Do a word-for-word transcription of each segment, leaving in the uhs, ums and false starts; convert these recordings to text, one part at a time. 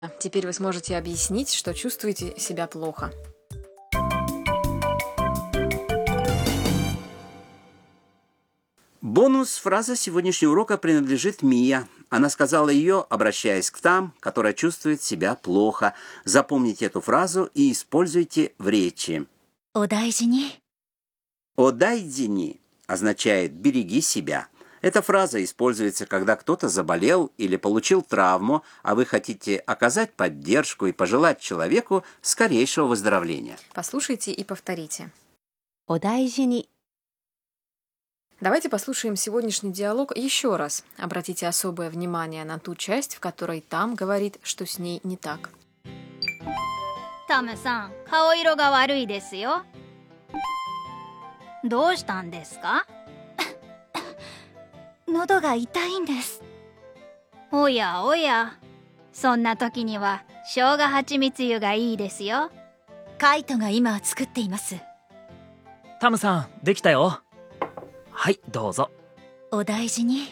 Теперь вы сможете объяснить, что чувствуете себя плохо. Бонус-фраза сегодняшнего урока принадлежит Мия. Она сказала ее, обращаясь к там, которая чувствует себя плохо. Запомните эту фразу и используйте в речи. «Одайджини». «Одайджини» означает «береги себя». Эта фраза используется, когда кто-то заболел или получил травму, а вы хотите оказать поддержку и пожелать человеку скорейшего выздоровления. Послушайте и повторите. «Одайджини». Давайте послушаем сегодняшний диалог еще раз. Обратите особое внимание на ту часть, в которой там говорит, что с ней не так. タムさん、顔色が悪いですよ。どうしたんですか？ 喉が痛いんです。 おやおや、そんな時には生姜蜂蜜湯がいいですよ。 カイトが今作っています。 タムさん、できたよ。はい、どうぞ。 お大事に。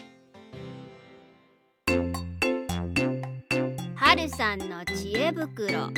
はるさんの知恵袋。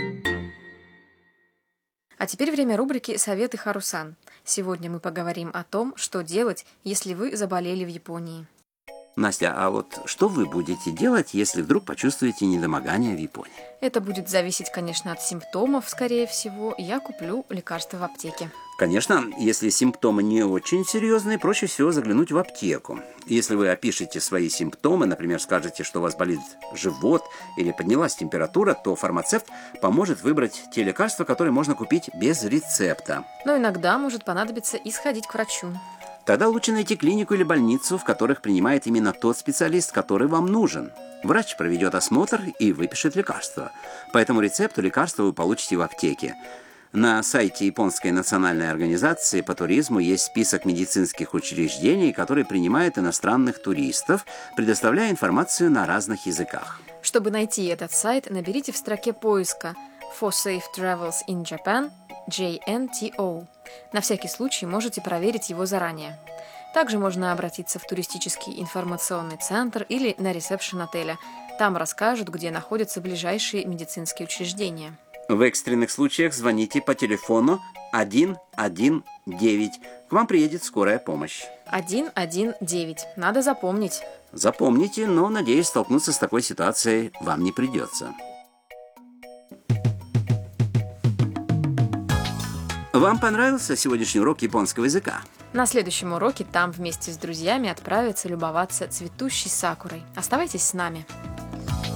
А теперь время рубрики «Советы Харусан». Сегодня мы поговорим о том, что делать, если вы заболели в Японии. Настя, а вот что вы будете делать, если вдруг почувствуете недомогание в Японии? Это будет зависеть, конечно, от симптомов, скорее всего. Я куплю лекарства в аптеке. Конечно, если симптомы не очень серьезные, проще всего заглянуть в аптеку. Если вы опишете свои симптомы, например, скажете, что у вас болит живот или поднялась температура, то фармацевт поможет выбрать те лекарства, которые можно купить без рецепта. Но иногда может понадобиться и сходить к врачу. Тогда лучше найти клинику или больницу, в которых принимает именно тот специалист, который вам нужен. Врач проведет осмотр и выпишет лекарство. По этому рецепту лекарство вы получите в аптеке. На сайте Японской национальной организации по туризму есть список медицинских учреждений, которые принимают иностранных туристов, предоставляя информацию на разных языках. Чтобы найти этот сайт, наберите в строке поиска For Safe Travels in Japan джей эн ти о. На всякий случай можете проверить его заранее. Также можно обратиться в туристический информационный центр или на ресепшн отеля. Там расскажут, где находятся ближайшие медицинские учреждения. В экстренных случаях звоните по телефону один один девять. К вам приедет скорая помощь. один один девять. Надо запомнить. Запомните, но, надеюсь, столкнуться с такой ситуацией вам не придется. Вам понравился сегодняшний урок японского языка? На следующем уроке там вместе с друзьями отправятся любоваться цветущей сакурой. Оставайтесь с нами.